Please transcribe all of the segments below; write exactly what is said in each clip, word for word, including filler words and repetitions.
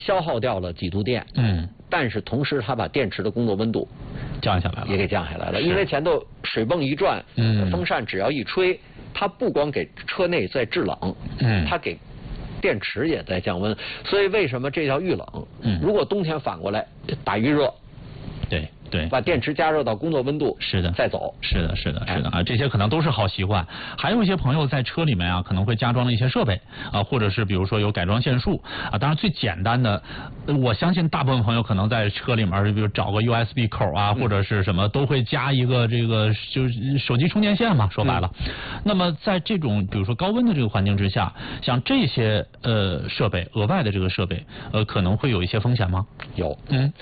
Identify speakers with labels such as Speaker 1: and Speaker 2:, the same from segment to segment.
Speaker 1: 消耗掉了几度电，
Speaker 2: 嗯，
Speaker 1: 但是同时它把电池的工作温度
Speaker 2: 降下来了，
Speaker 1: 也给降下来了，因为前头水泵一转，
Speaker 2: 嗯，
Speaker 1: 风扇只要一吹，它不光给车内在制冷，
Speaker 2: 嗯，
Speaker 1: 它给电池也在降温，所以为什么这叫遇冷？
Speaker 2: 嗯，
Speaker 1: 如果冬天反过来打预热，
Speaker 2: 对。对，
Speaker 1: 把电池加热到工作温度，
Speaker 2: 是的，
Speaker 1: 再走，
Speaker 2: 是的，是的，是的啊，这些可能都是好习惯。还有一些朋友在车里面啊，可能会加装了一些设备啊，或者是比如说有改装线束啊。当然最简单的，我相信大部分朋友可能在车里面，比如找个 U S B 口啊，或者是什么，都会加一个这个就是手机充电线嘛。说白了，嗯、那么在这种比如说高温的这个环境之下，像这些呃设备额外的这个设备，呃，可能会有一些风险吗？
Speaker 1: 有，
Speaker 2: 嗯。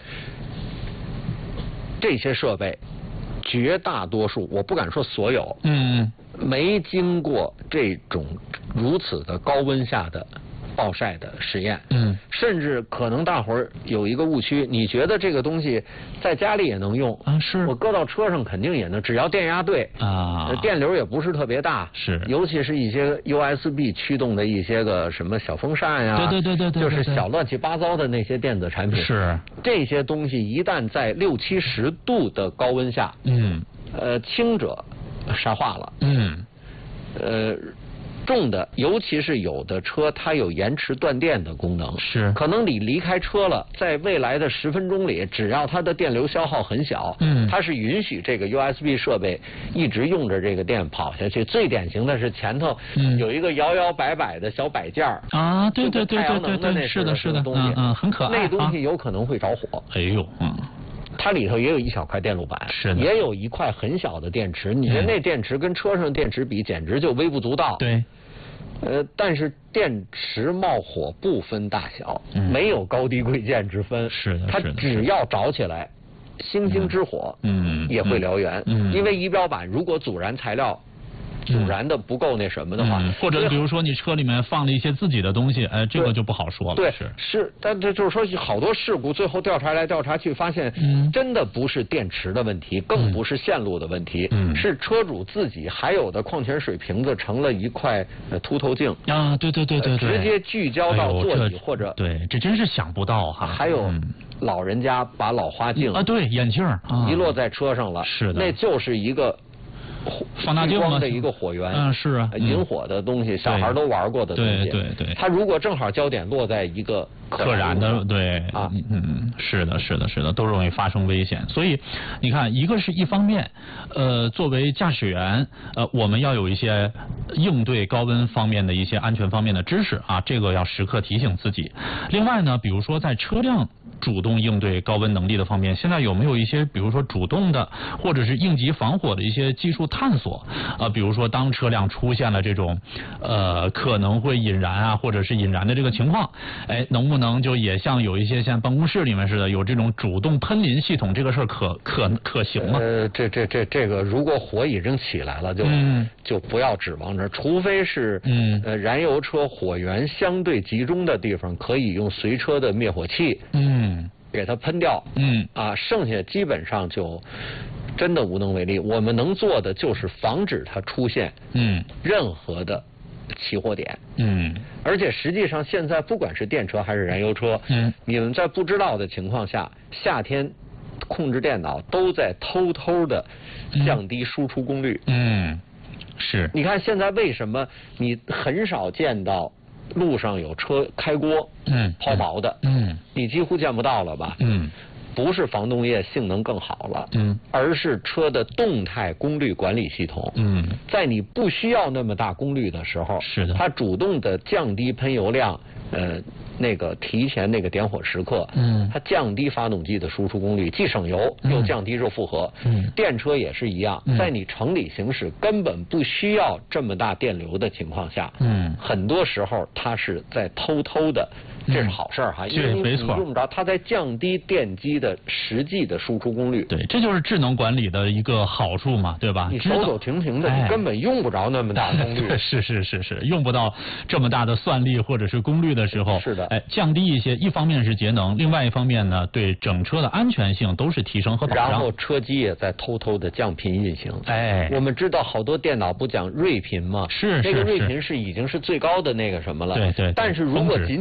Speaker 1: 这些设备绝大多数，我不敢说所有，
Speaker 2: 嗯，
Speaker 1: 没经过这种如此的高温下的暴晒的实验，
Speaker 2: 嗯，
Speaker 1: 甚至可能大伙儿有一个误区，你觉得这个东西在家里也能用
Speaker 2: 啊？是，
Speaker 1: 我搁到车上肯定也能，只要电压对
Speaker 2: 啊，
Speaker 1: 电流也不是特别大，
Speaker 2: 是，
Speaker 1: 尤其是一些 U S B 驱动的一些个什么小风扇呀、啊，
Speaker 2: 对对对对对，
Speaker 1: 就是小乱七八糟的那些电子产品，
Speaker 2: 是
Speaker 1: 这些东西一旦在六七十度的高温下，
Speaker 2: 嗯，
Speaker 1: 呃，轻者晒化了，
Speaker 2: 嗯，
Speaker 1: 呃。重的，尤其是有的车，它有延迟断电的功能，
Speaker 2: 是
Speaker 1: 可能你离开车了，在未来的十分钟里，只要它的电流消耗很小，
Speaker 2: 嗯，
Speaker 1: 它是允许这个 U S B 设备一直用着这个电跑下去。最典型的是前头有一个摇摇摆摆的小摆件儿
Speaker 2: 啊，对对对对对对，
Speaker 1: 是
Speaker 2: 的是的，
Speaker 1: 东西，
Speaker 2: 嗯嗯，很可爱，
Speaker 1: 那东西有可能会着火。
Speaker 2: 哎呦，嗯。
Speaker 1: 它里头也有一小块电路板，
Speaker 2: 是的，
Speaker 1: 也有一块很小的电池。你的那电池跟车上电池比，简直就微不足道。
Speaker 2: 对。
Speaker 1: 呃，但是电池冒火不分大小，
Speaker 2: 嗯、
Speaker 1: 没有高低贵贱之分。
Speaker 2: 是的，
Speaker 1: 它只要着起来，星星之火，
Speaker 2: 嗯，
Speaker 1: 也会燎原。
Speaker 2: 嗯，
Speaker 1: 因为仪表板如果阻燃材料阻燃的不够那什么的话，
Speaker 2: 嗯、或者比如说你车里面放了一些自己的东西，哎，这个就不好说了。
Speaker 1: 对，
Speaker 2: 是
Speaker 1: 是，但这就是说好多事故最后调查来调查去，发现
Speaker 2: 嗯
Speaker 1: 真的不是电池的问题，更不是线路的问题，
Speaker 2: 嗯，
Speaker 1: 是车主自己还有的矿泉水瓶子成了一块呃凸透镜
Speaker 2: 啊，对对对对对，
Speaker 1: 直接聚焦到座椅或者
Speaker 2: 对，这真是想不到哈。
Speaker 1: 还有老人家把老花镜
Speaker 2: 啊，对，眼镜
Speaker 1: 遗落在车上了，
Speaker 2: 是的，
Speaker 1: 那就是一个。
Speaker 2: 放大镜
Speaker 1: 的一个火源，
Speaker 2: 嗯，是啊，
Speaker 1: 引火的东西，小孩都玩过的东西，
Speaker 2: 对对对。
Speaker 1: 它如果正好焦点落在一个
Speaker 2: 可燃的，对
Speaker 1: 啊，
Speaker 2: 嗯，是的，是的，是的，都容易发生危险。所以你看，一个是一方面，呃，作为驾驶员，呃，我们要有一些应对高温方面的一些安全方面的知识啊，这个要时刻提醒自己。另外呢，比如说在车辆主动应对高温能力的方面，现在有没有一些，比如说主动的或者是应急防火的一些技术探索啊？比如说当车辆出现了这种呃可能会引燃啊，或者是引燃的这个情况，哎，能不能就也像有一些像办公室里面似的，有这种主动喷淋系统，这个事儿可可可行吗？
Speaker 1: 呃，这这这这个，如果火已经起来了，就、
Speaker 2: 嗯、
Speaker 1: 就不要指望着，除非是
Speaker 2: 嗯
Speaker 1: 呃燃油车火源相对集中的地方，可以用随车的灭火器
Speaker 2: 嗯
Speaker 1: 给它喷掉，
Speaker 2: 嗯
Speaker 1: 啊，剩下基本上就真的无能为力。我们能做的就是防止它出现
Speaker 2: 嗯
Speaker 1: 任何的起火点。
Speaker 2: 嗯，
Speaker 1: 而且实际上现在不管是电车还是燃油车，
Speaker 2: 嗯，
Speaker 1: 你们在不知道的情况下，夏天控制电脑都在偷偷的降低输出功率。
Speaker 2: 嗯，是。
Speaker 1: 你看现在为什么你很少见到路上有车开锅，
Speaker 2: 嗯，
Speaker 1: 抛锚的，
Speaker 2: 嗯，
Speaker 1: 你几乎见不到了吧？
Speaker 2: 嗯。
Speaker 1: 不是防冻液性能更好了，
Speaker 2: 嗯，
Speaker 1: 而是车的动态功率管理系统，
Speaker 2: 嗯，
Speaker 1: 在你不需要那么大功率的时候，
Speaker 2: 是的，
Speaker 1: 它主动的降低喷油量，呃，那个提前那个点火时刻，
Speaker 2: 嗯，
Speaker 1: 它降低发动机的输出功率，既省油又降低热负荷，
Speaker 2: 嗯，
Speaker 1: 电车也是一样，
Speaker 2: 嗯，
Speaker 1: 在你城里行驶根本不需要这么大电流的情况下，
Speaker 2: 嗯，
Speaker 1: 很多时候它是在偷偷的。这是好事儿哈，因为你
Speaker 2: 没错，
Speaker 1: 用不着，它在降低电机的实际的输出功率。
Speaker 2: 对，这就是智能管理的一个好处嘛，对吧？
Speaker 1: 你走走停停的，
Speaker 2: 哎、
Speaker 1: 你根本用不着那么大功率。
Speaker 2: 是是是是，用不到这么大的算力或者是功率的时候，
Speaker 1: 是的，
Speaker 2: 哎，降低一些，一方面是节能，另外一方面呢，对整车的安全性都是提升和保障。
Speaker 1: 然后车机也在偷偷的降频运行。
Speaker 2: 哎，
Speaker 1: 我们知道好多电脑不讲睿频吗？
Speaker 2: 是是
Speaker 1: 那个睿频是已经是最高的那个什么了。
Speaker 2: 对对。
Speaker 1: 但是如果仅仅是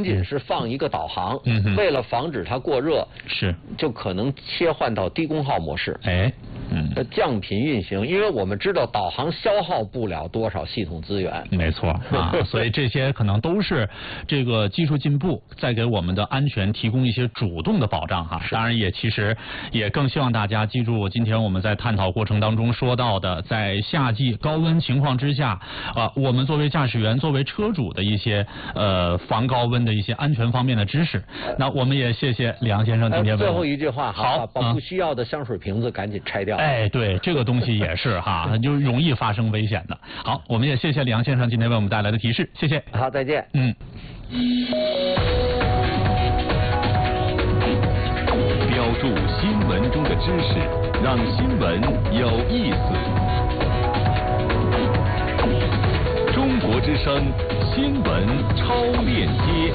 Speaker 1: 放一个导航，
Speaker 2: 嗯、
Speaker 1: 为了防止它过热，
Speaker 2: 是就
Speaker 1: 可能切换到低功耗模式，
Speaker 2: 哎，嗯，
Speaker 1: 降频运行，因为我们知道导航消耗不了多少系统资源，
Speaker 2: 没错啊，所以这些可能都是这个技术进步在给我们的安全提供一些主动的保障哈。当然也其实也更希望大家记住今天我们在探讨过程当中说到的，在夏季高温情况之下啊，我们作为驾驶员作为车主的一些呃防高温的一些安全方面的知识。那我们也谢谢李阳先生今天为我们、
Speaker 1: 呃、最后一句话，
Speaker 2: 好，
Speaker 1: 把不需要的香水瓶子赶紧拆掉。
Speaker 2: 哎，对，这个东西也是哈，就容易发生危险的。好，我们也谢谢李阳先生今天为我们带来的提示，谢谢。
Speaker 1: 好，再见。
Speaker 2: 嗯。
Speaker 3: 标注新闻中的知识，让新闻有意思。中国之声新闻超链接。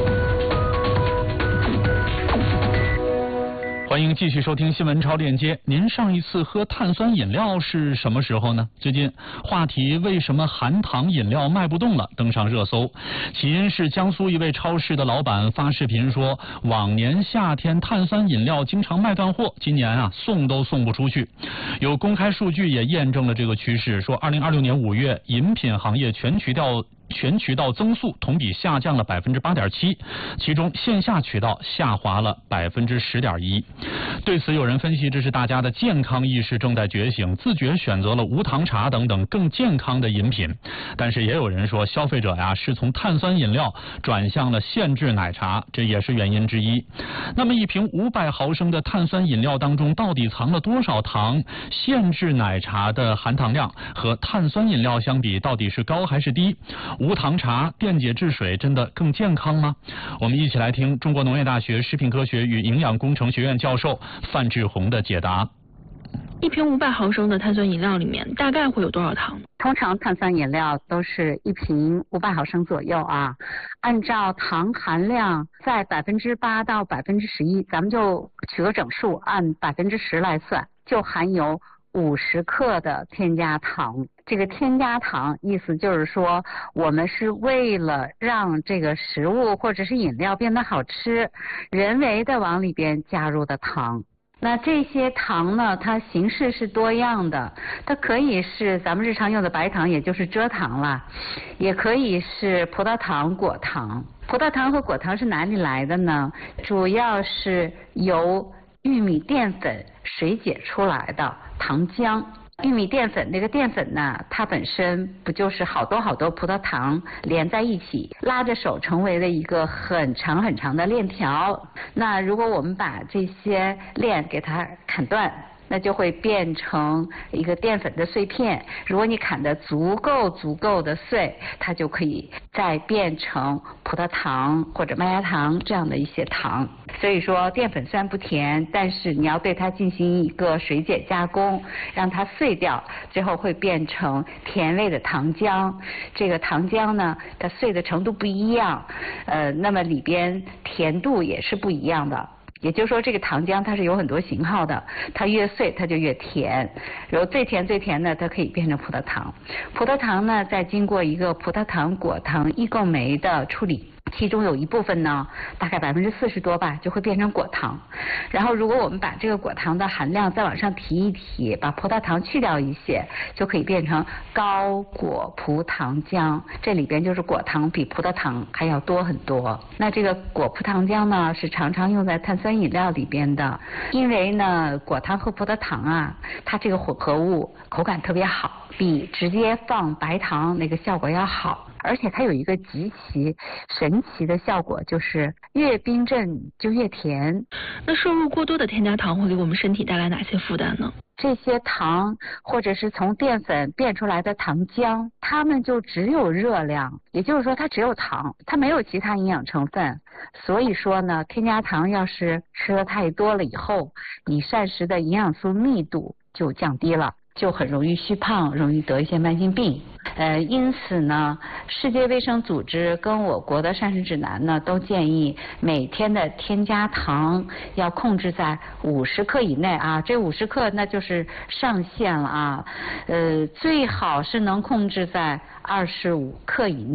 Speaker 2: 欢迎继续收听新闻超链接。您上一次喝碳酸饮料是什么时候呢？最近话题为什么含糖饮料卖不动了登上热搜，起因是江苏一位超市的老板发视频说，往年夏天碳酸饮料经常卖断货，今年啊送都送不出去。有公开数据也验证了这个趋势，说二零二六年五月饮品行业全渠道全渠道增速同比下降了百分之八点七，其中线下渠道下滑了百分之十点一。对此，有人分析，这是大家的健康意识正在觉醒，自觉选择了无糖茶等等更健康的饮品。但是也有人说，消费者呀是从碳酸饮料转向了限制奶茶，这也是原因之一。那么一瓶五百毫升的碳酸饮料当中到底藏了多少糖？限制奶茶的含糖量和碳酸饮料相比，到底是高还是低？无糖茶电解质水真的更健康吗？我们一起来听中国农业大学食品科学与营养工程学院教授范志红的解答。
Speaker 4: 一瓶五百毫升的碳酸饮料里面大概会有多少糖？
Speaker 5: 通常碳酸饮料都是一瓶五百毫升左右啊，按照糖含量在百分之八到百分之十一，咱们就取个整数，按百分之十来算，就含有五十克的添加糖。这个添加糖意思就是说，我们是为了让这个食物或者是饮料变得好吃，人为的往里边加入的糖。那这些糖呢，它形式是多样的，它可以是咱们日常用的白糖，也就是蔗糖啦，也可以是葡萄糖、果糖。葡萄糖和果糖是哪里来的呢？主要是由玉米淀粉水解出来的糖浆。玉米淀粉那个淀粉呢，它本身不就是好多好多葡萄糖连在一起，拉着手成为了一个很长很长的链条。那如果我们把这些链给它砍断，那就会变成一个淀粉的碎片。如果你砍得足够足够的碎，它就可以再变成葡萄糖或者麦芽糖这样的一些糖。所以说淀粉虽然不甜，但是你要对它进行一个水解加工，让它碎掉，最后会变成甜味的糖浆。这个糖浆呢，它碎的程度不一样，呃，那么里边甜度也是不一样的。也就是说，这个糖浆它是有很多型号的，它越碎它就越甜，然后最甜最甜的它可以变成葡萄糖。葡萄糖呢，再经过一个葡萄糖果糖异构酶的处理，其中有一部分呢，大概百分之四十多吧，就会变成果糖。然后如果我们把这个果糖的含量再往上提一提，把葡萄糖去掉一些，就可以变成高果葡糖浆。这里边就是果糖比葡萄糖还要多很多。那这个果葡糖浆呢，是常常用在碳酸饮料里边的，因为呢，果糖和葡萄糖啊，它这个混合物口感特别好，比直接放白糖那个效果要好。而且它有一个极其神奇的效果，就是越冰镇就越甜。
Speaker 4: 那摄入过多的添加糖会给我们身体带来哪些负担呢？
Speaker 5: 这些糖或者是从淀粉变出来的糖浆，它们就只有热量，也就是说它只有糖，它没有其他营养成分。所以说呢，添加糖要是吃的太多了以后，你膳食的营养素密度就降低了，就很容易虚胖，容易得一些慢性病。呃，因此呢，世界卫生组织跟我国的膳食指南呢，都建议每天的添加糖要控制在五十克以内啊。这五十克那就是上限了啊。呃，最好是能控制在二十五克以内。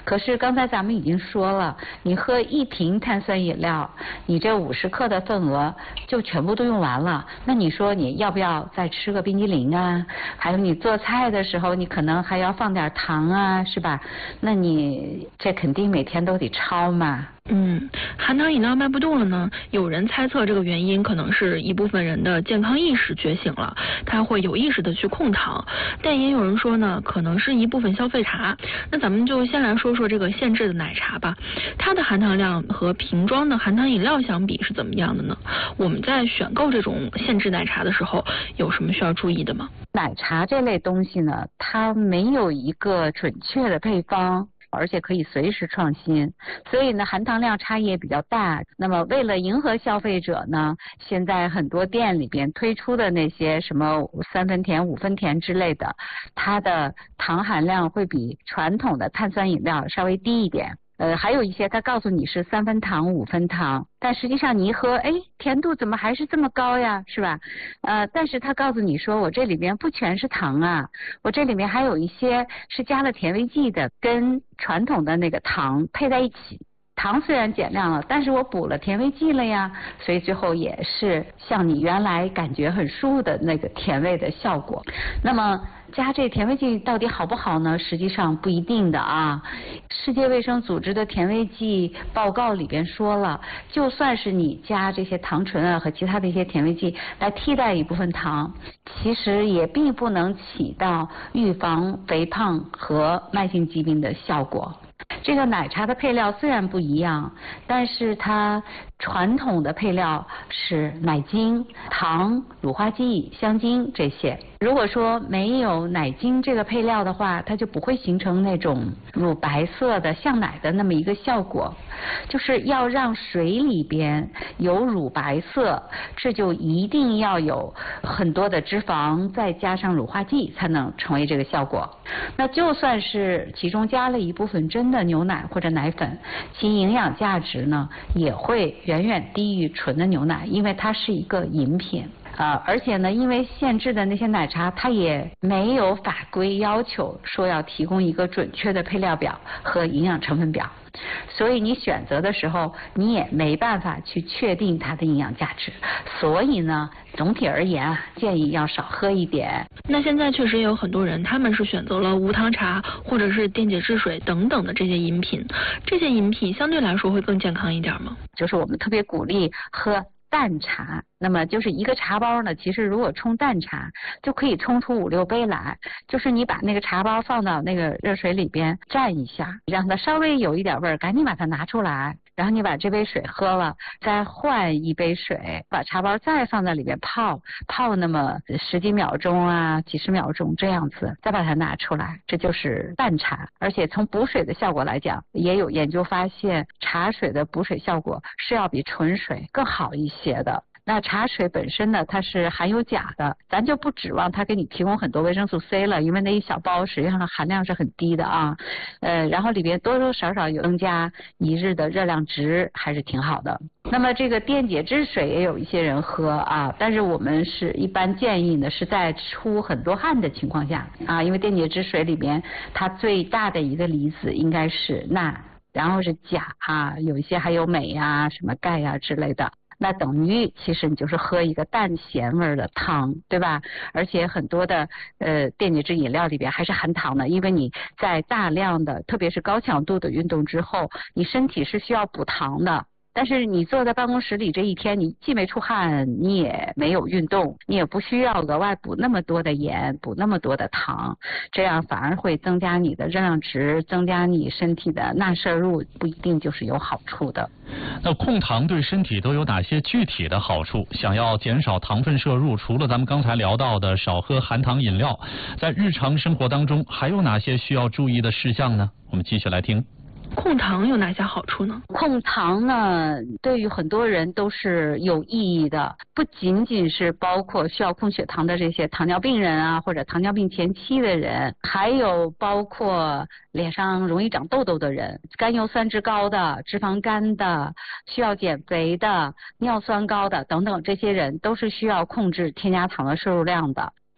Speaker 5: 可是刚才咱们已经说了，你喝一瓶碳酸饮料，你这五十克的份额就全部都用完了。那你说你要不要再吃个冰激凌啊？还有你做菜的时候，你可能还要放点糖啊，是吧？那你这肯定每天都得超嘛。
Speaker 4: 嗯，含糖饮料卖不动了呢，有人猜测这个原因可能是一部分人的健康意识觉醒了，他会有意识的去控糖，但也有人说呢，可能是一部分消费茶。那咱们就先来说说这个现制的奶茶吧，它的含糖量和瓶装的含糖饮料相比是怎么样的呢？我们在选购这种现制奶茶的时候，有什么需要注意的吗？
Speaker 5: 奶茶这类东西呢，它没有一个准确的配方，而且可以随时创新，所以呢含糖量差异也比较大。那么为了迎合消费者呢，现在很多店里边推出的那些什么三分甜五分甜之类的，它的糖含量会比传统的碳酸饮料稍微低一点。呃，还有一些它告诉你是三分糖五分糖，但实际上你一喝，哎，甜度怎么还是这么高呀，是吧？呃，但是它告诉你说，我这里面不全是糖啊，我这里面还有一些是加了甜味剂的，跟传统的那个糖配在一起。糖虽然减量了，但是我补了甜味剂了呀，所以最后也是像你原来感觉很舒服的那个甜味的效果。那么加这甜味剂到底好不好呢？实际上不一定的啊。世界卫生组织的甜味剂报告里边说了，就算是你加这些糖醇啊和其他的一些甜味剂来替代一部分糖，其实也并不能起到预防肥胖和慢性疾病的效果。这个奶茶的配料虽然不一样，但是它传统的配料是奶精、糖、乳化剂、香精这些。如果说没有奶精这个配料的话，它就不会形成那种乳白色的像奶的那么一个效果。就是要让水里边有乳白色，这就一定要有很多的脂肪再加上乳化剂才能成为这个效果。那就算是其中加了一部分真的牛奶或者奶粉，其营养价值呢也会远远低于纯的牛奶，因为它是一个饮品。呃，而且呢，因为现制的那些奶茶，它也没有法规要求说要提供一个准确的配料表和营养成分表，所以你选择的时候，你也没办法去确定它的营养价值。所以呢，总体而言啊，建议要少喝一点。
Speaker 4: 那现在确实也有很多人，他们是选择了无糖茶或者是电解质水等等的这些饮品，这些饮品相对来说会更健康一点吗？
Speaker 5: 就是我们特别鼓励喝淡茶，那么就是一个茶包呢，其实如果冲淡茶就可以冲出五六杯来，就是你把那个茶包放到那个热水里边蘸一下，让它稍微有一点味儿，赶紧把它拿出来，然后你把这杯水喝了，再换一杯水，把茶包再放在里边泡泡那么十几秒钟啊几十秒钟这样子，再把它拿出来，这就是淡茶。而且从补水的效果来讲，也有研究发现茶水的补水效果是要比纯水更好一些的。那茶水本身呢，它是含有钾的，咱就不指望它给你提供很多维生素 C 了，因为那一小包实际上含量是很低的啊。呃，然后里边多多少少有增加一日的热量值，还是挺好的。那么这个电解质水也有一些人喝啊，但是我们是一般建议呢是在出很多汗的情况下啊，因为电解质水里面它最大的一个离子应该是钠，然后是钾啊，有一些还有镁啊、什么钙啊之类的。那等于其实你就是喝一个淡咸味的汤，对吧？而且很多的呃电解质饮料里边还是含糖的，因为你在大量的特别是高强度的运动之后，你身体是需要补糖的。但是你坐在办公室里这一天，你既没出汗，你也没有运动，你也不需要额外补那么多的盐，补那么多的糖，这样反而会增加你的热量值，增加你身体的钠摄入，不一定就是有好处的。
Speaker 2: 那控糖对身体都有哪些具体的好处？想要减少糖分摄入，除了咱们刚才聊到的少喝含糖饮料，在日常生活当中还有哪些需要注意的事项呢？我们继续来听。
Speaker 4: 控糖有哪些好处呢？
Speaker 5: 控糖呢，对于很多人都是有意义的，不仅仅是包括需要控血糖的这些糖尿病人啊，或者糖尿病前期的人，还有包括脸上容易长痘痘的人，甘油三酯高的、脂肪肝的、需要减肥的、尿酸高的等等，这些人都是需要控制添加糖的摄入量的。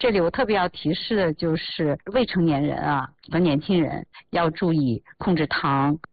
Speaker 5: 这里我特别要提示的就是未成年人啊和年轻人要注意控制糖。